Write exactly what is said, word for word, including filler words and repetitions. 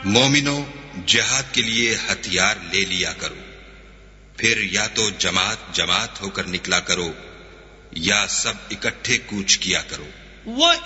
मोमिनो, जिहाद के लिए हथियार ले लिया करो, फिर या तो जमात जमात होकर निकला करो या सब इकट्ठे कूच किया करो।